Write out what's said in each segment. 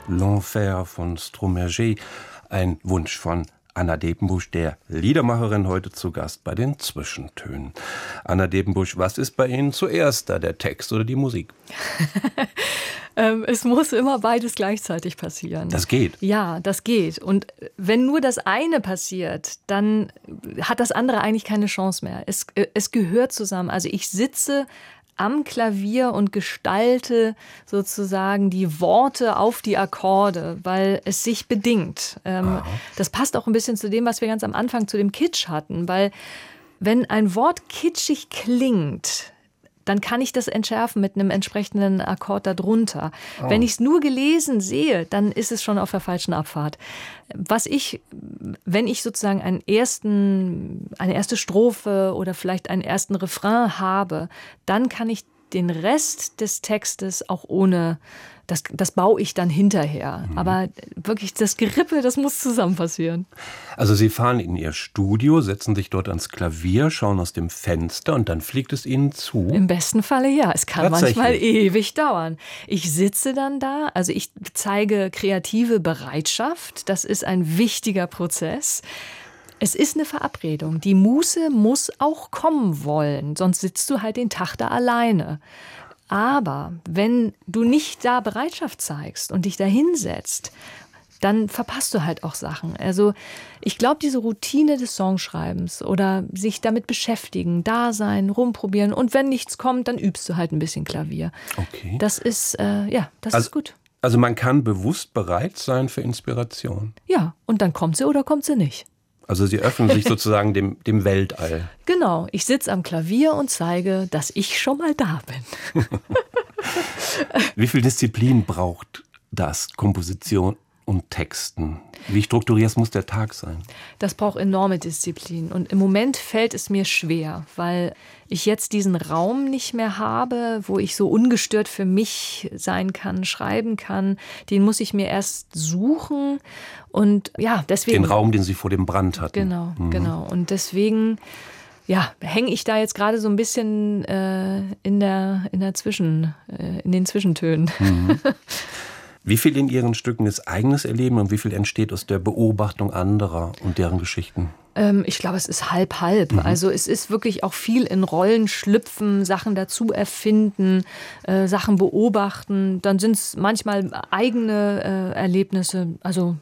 L'Enfer von Stromae, ein Wunsch von Anna Depenbusch, der Liedermacherin, heute zu Gast bei den Zwischentönen. Anna Depenbusch, was ist bei Ihnen zuerst da, der Text oder die Musik? Es muss immer beides gleichzeitig passieren. Das geht? Ja, das geht. Und wenn nur das eine passiert, dann hat das andere eigentlich keine Chance mehr. Es gehört zusammen. Also ich sitze am Klavier und gestalte sozusagen die Worte auf die Akkorde, weil es sich bedingt. Das passt auch ein bisschen zu dem, was wir ganz am Anfang zu dem Kitsch hatten, weil wenn ein Wort kitschig klingt, dann kann ich das entschärfen mit einem entsprechenden Akkord darunter. Oh. Wenn ich es nur gelesen sehe, dann ist es schon auf der falschen Abfahrt. Wenn ich sozusagen eine erste Strophe oder vielleicht einen ersten Refrain habe, dann kann ich den Rest des Textes auch ohne, das baue ich dann hinterher. Mhm. Aber wirklich das Gerippe, das muss zusammen passieren. Also Sie fahren in Ihr Studio, setzen sich dort ans Klavier, schauen aus dem Fenster und dann fliegt es Ihnen zu? Im besten Falle ja. Es kann manchmal ewig dauern. Ich sitze dann da, also ich zeige kreative Bereitschaft. Das ist ein wichtiger Prozess. Es ist eine Verabredung. Die Muse muss auch kommen wollen, sonst sitzt du halt den Tag da alleine. Aber wenn du nicht da Bereitschaft zeigst und dich da hinsetzt, dann verpasst du halt auch Sachen. Also ich glaube, diese Routine des Songschreibens oder sich damit beschäftigen, da sein, rumprobieren und wenn nichts kommt, dann übst du halt ein bisschen Klavier. Okay. Das ist, ist gut. Also man kann bewusst bereit sein für Inspiration? Ja, und dann kommt sie oder kommt sie nicht. Also Sie öffnen sich sozusagen dem Weltall. Genau, ich sitze am Klavier und zeige, dass ich schon mal da bin. Wie viel Disziplin braucht das, Komposition und Texten? Wie strukturiert muss der Tag sein? Das braucht enorme Disziplin. Und im Moment fällt es mir schwer, weil ich jetzt diesen Raum nicht mehr habe, wo ich so ungestört für mich sein kann, schreiben kann. Den muss ich mir erst suchen. Und ja, deswegen. Den Raum, den Sie vor dem Brand hatten. Genau. Und deswegen hänge ich da jetzt gerade so ein bisschen in den Zwischentönen. Mhm. Wie viel in Ihren Stücken ist eigenes Erleben und wie viel entsteht aus der Beobachtung anderer und deren Geschichten? Ich glaube, es ist halb-halb. Mhm. Also es ist wirklich auch viel in Rollen schlüpfen, Sachen dazu erfinden, Sachen beobachten. Dann sind es manchmal eigene Erlebnisse. Also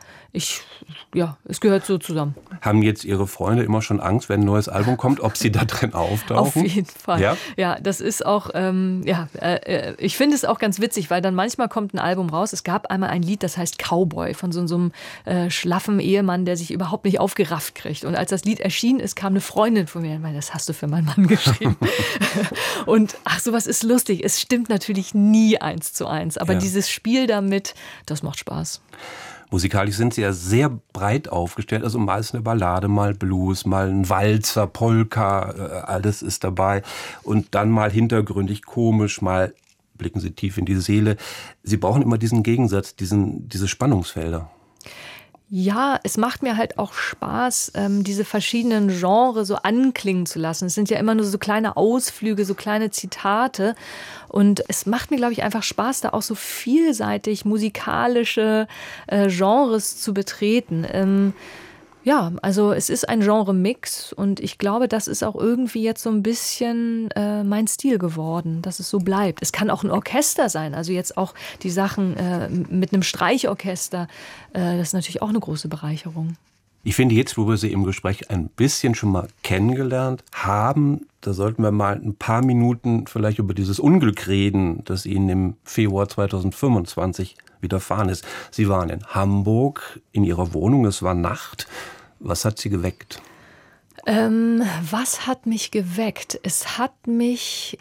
es gehört so zusammen. Haben jetzt Ihre Freunde immer schon Angst, wenn ein neues Album kommt, ob Sie da drin auftauchen? Auf jeden Fall. Ja, das ist auch, ich finde es auch ganz witzig, weil dann manchmal kommt ein Album raus. Es gab einmal ein Lied, das heißt Cowboy, von so einem schlaffen Ehemann, der sich überhaupt nicht aufgerafft kriegt. Und als das Lied erschienen ist, kam eine Freundin von mir und meinte, das hast du für meinen Mann geschrieben. Und sowas ist lustig. Es stimmt natürlich nie 1:1, aber dieses Spiel damit, das macht Spaß. Musikalisch sind Sie ja sehr breit aufgestellt, also mal ist eine Ballade, mal Blues, mal ein Walzer, Polka, alles ist dabei. Und dann mal hintergründig, komisch, mal blicken Sie tief in die Seele. Sie brauchen immer diesen Gegensatz, diese Spannungsfelder. Ja, es macht mir halt auch Spaß, diese verschiedenen Genres so anklingen zu lassen. Es sind ja immer nur so kleine Ausflüge, so kleine Zitate. Und es macht mir, glaube ich, einfach Spaß, da auch so vielseitig musikalische Genres zu betreten. Also es ist ein Genre-Mix und ich glaube, das ist auch irgendwie jetzt so ein bisschen mein Stil geworden, dass es so bleibt. Es kann auch ein Orchester sein, also jetzt auch die Sachen mit einem Streichorchester, das ist natürlich auch eine große Bereicherung. Ich finde jetzt, wo wir Sie im Gespräch ein bisschen schon mal kennengelernt haben, da sollten wir mal ein paar Minuten vielleicht über dieses Unglück reden, das Ihnen im Februar 2025 widerfahren ist. Sie waren in Hamburg in Ihrer Wohnung, es war Nacht. Was hat Sie geweckt? Was hat mich geweckt? Es hat mich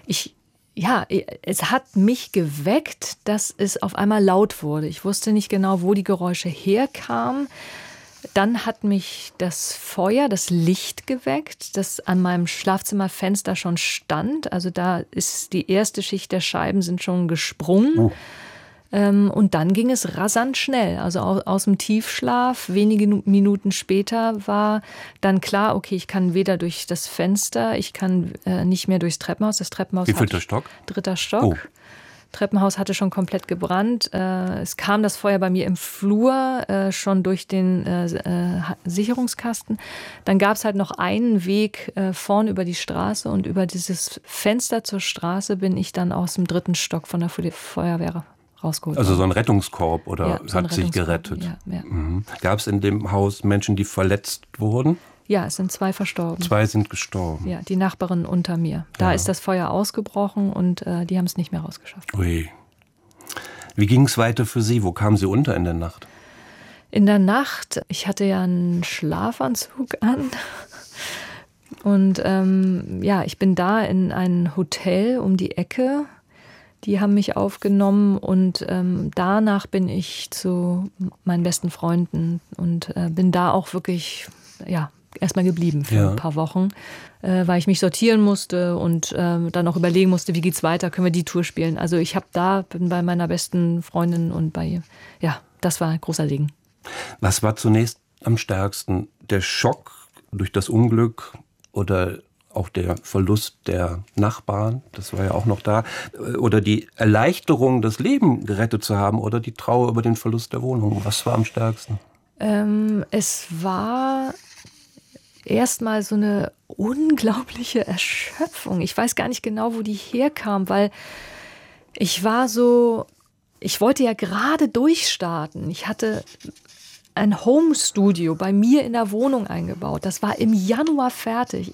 geweckt, dass es auf einmal laut wurde. Ich wusste nicht genau, wo die Geräusche herkamen. Dann hat mich das Feuer, das Licht geweckt, das an meinem Schlafzimmerfenster schon stand. Also da ist die erste Schicht der Scheiben sind schon gesprungen. Und dann ging es rasant schnell. Also aus dem Tiefschlaf, wenige Minuten später war dann klar, okay, ich kann weder durch das Fenster, ich kann nicht mehr durchs Treppenhaus. Das Treppenhaus Wie vielter Stock? 3. Stock. Oh. Treppenhaus hatte schon komplett gebrannt. Es kam das Feuer bei mir im Flur, schon durch den Sicherungskasten. Dann gab es halt noch einen Weg vorn über die Straße und über dieses Fenster zur Straße bin ich dann aus dem 3. Stock von der Feuerwehr rausgeholt. Also so ein Rettungskorb oder ja, so hat sich gerettet? Ja, ja. Gab es in dem Haus Menschen, die verletzt wurden? Ja, es sind 2 verstorben. 2 sind gestorben. Ja, die Nachbarin unter mir. Da ist das Feuer ausgebrochen und die haben es nicht mehr rausgeschafft. Ui. Wie ging es weiter für Sie? Wo kamen Sie unter in der Nacht? In der Nacht, ich hatte ja einen Schlafanzug an. Und ich bin da in ein Hotel um die Ecke. Die haben mich aufgenommen und danach bin ich zu meinen besten Freunden und bin da auch wirklich, erstmal geblieben für ein paar Wochen, weil ich mich sortieren musste und dann auch überlegen musste, wie geht's weiter, können wir die Tour spielen. Also bin bei meiner besten Freundin und das war ein großer Segen. Was war zunächst am stärksten? Der Schock durch das Unglück oder auch der Verlust der Nachbarn, das war ja auch noch da, oder die Erleichterung, das Leben gerettet zu haben oder die Trauer über den Verlust der Wohnung? Was war am stärksten? Es war erstmal so eine unglaubliche Erschöpfung. Ich weiß gar nicht genau, wo die herkam, weil ich wollte ja gerade durchstarten. Ich hatte ein Home-Studio bei mir in der Wohnung eingebaut. Das war im Januar fertig.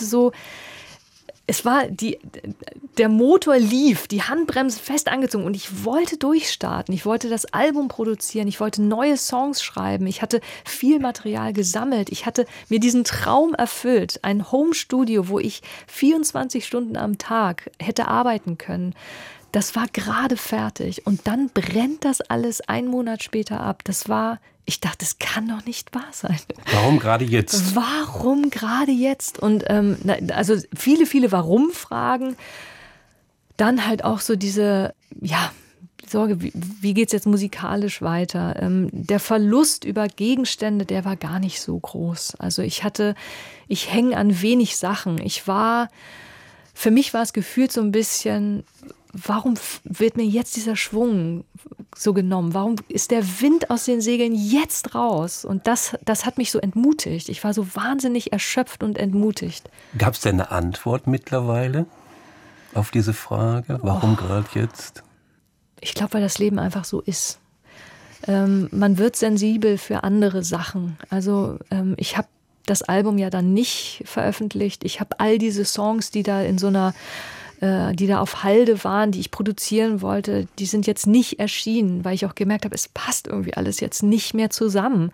Der Motor lief, die Handbremse fest angezogen und ich wollte durchstarten. Ich wollte das Album produzieren, ich wollte neue Songs schreiben. Ich hatte viel Material gesammelt. Ich hatte mir diesen Traum erfüllt. Ein Home-Studio, wo ich 24 Stunden am Tag hätte arbeiten können. Das war gerade fertig und dann brennt das alles 1 Monat später ab. Ich dachte, das kann doch nicht wahr sein. Warum gerade jetzt? Warum gerade jetzt? Und also viele, viele Warum-Fragen. Dann halt auch so diese, Sorge, wie geht es jetzt musikalisch weiter? Der Verlust über Gegenstände, der war gar nicht so groß. Also ich hänge an wenig Sachen. Für mich war es gefühlt so ein bisschen, warum wird mir jetzt dieser Schwung so genommen? Warum ist der Wind aus den Segeln jetzt raus? Und das hat mich so entmutigt. Ich war so wahnsinnig erschöpft und entmutigt. Gab es denn eine Antwort mittlerweile auf diese Frage? Warum gerade jetzt? Ich glaube, weil das Leben einfach so ist. Man wird sensibel für andere Sachen. Also ich habe das Album ja dann nicht veröffentlicht. Ich habe all diese Songs, die da die da auf Halde waren, die ich produzieren wollte, die sind jetzt nicht erschienen, weil ich auch gemerkt habe, es passt irgendwie alles jetzt nicht mehr zusammen.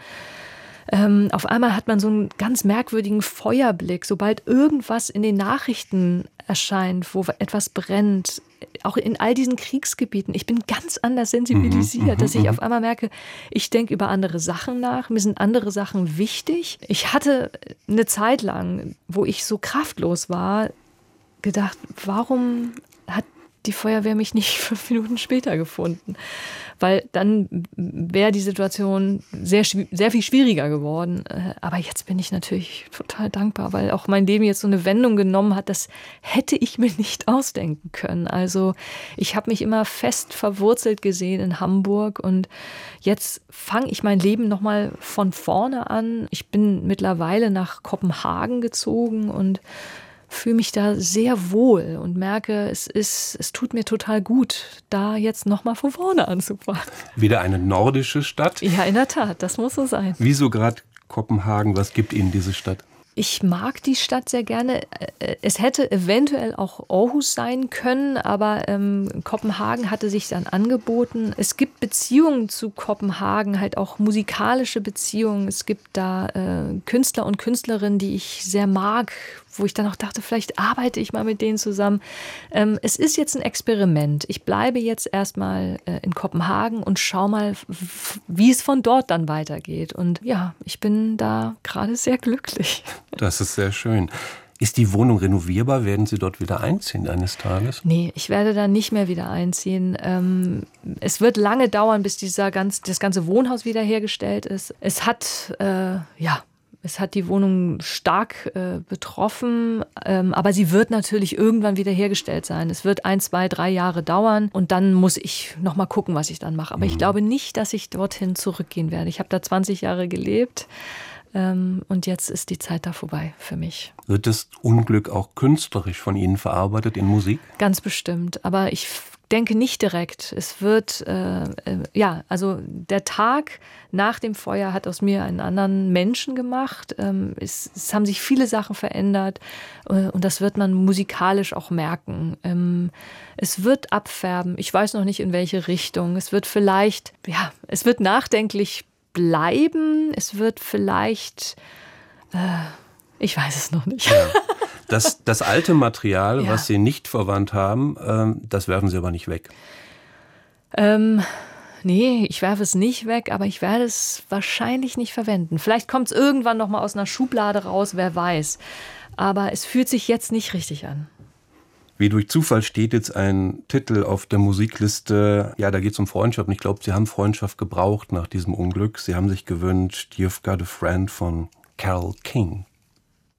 Auf einmal hat man so einen ganz merkwürdigen Feuerblick, sobald irgendwas in den Nachrichten erscheint, wo etwas brennt, auch in all diesen Kriegsgebieten. Ich bin ganz anders sensibilisiert, dass ich auf einmal merke, ich denke über andere Sachen nach, mir sind andere Sachen wichtig. Ich hatte eine Zeit lang, wo ich so kraftlos war, gedacht, warum hat die Feuerwehr mich nicht 5 Minuten später gefunden? Weil dann wäre die Situation sehr viel schwieriger geworden. Aber jetzt bin ich natürlich total dankbar, weil auch mein Leben jetzt so eine Wendung genommen hat, das hätte ich mir nicht ausdenken können. Also ich habe mich immer fest verwurzelt gesehen in Hamburg und jetzt fange ich mein Leben nochmal von vorne an. Ich bin mittlerweile nach Kopenhagen gezogen und fühle mich da sehr wohl und merke, es tut mir total gut, da jetzt nochmal von vorne anzufangen. Wieder eine nordische Stadt? Ja, in der Tat, das muss so sein. Wieso gerade Kopenhagen? Was gibt Ihnen diese Stadt? Ich mag die Stadt sehr gerne. Es hätte eventuell auch Aarhus sein können, aber Kopenhagen hatte sich dann angeboten. Es gibt Beziehungen zu Kopenhagen, halt auch musikalische Beziehungen. Es gibt da Künstler und Künstlerinnen, die ich sehr mag, wo ich dann auch dachte, vielleicht arbeite ich mal mit denen zusammen. Es ist jetzt ein Experiment. Ich bleibe jetzt erstmal in Kopenhagen und schaue mal, wie es von dort dann weitergeht. Und ja, ich bin da gerade sehr glücklich. Das ist sehr schön. Ist die Wohnung renovierbar? Werden Sie dort wieder einziehen eines Tages? Nee, ich werde da nicht mehr wieder einziehen. Es wird lange dauern, bis das ganze Wohnhaus wiederhergestellt ist. Es hat Es hat die Wohnung stark betroffen, aber sie wird natürlich irgendwann wieder hergestellt sein. Es wird 1, 2, 3 Jahre dauern und dann muss ich noch mal gucken, was ich dann mache. Aber ich glaube nicht, dass ich dorthin zurückgehen werde. Ich habe da 20 Jahre gelebt. Und jetzt ist die Zeit da vorbei für mich. Wird das Unglück auch künstlerisch von Ihnen verarbeitet in Musik? Ganz bestimmt, aber ich denke nicht direkt. Es wird, also der Tag nach dem Feuer hat aus mir einen anderen Menschen gemacht. Es haben sich viele Sachen verändert und das wird man musikalisch auch merken. Es wird abfärben, ich weiß noch nicht in welche Richtung. Es wird vielleicht, es wird nachdenklich bleiben. Es wird vielleicht, ich weiß es noch nicht. Ja. Das alte Material, was Sie nicht verwandt haben, das werfen Sie aber nicht weg. Nee, ich werfe es nicht weg, aber ich werde es wahrscheinlich nicht verwenden. Vielleicht kommt es irgendwann noch mal aus einer Schublade raus, wer weiß. Aber es fühlt sich jetzt nicht richtig an. Wie durch Zufall steht jetzt ein Titel auf der Musikliste. Ja, da geht es um Freundschaft. Und ich glaube, Sie haben Freundschaft gebraucht nach diesem Unglück. Sie haben sich gewünscht, You've Got a Friend von Carole King.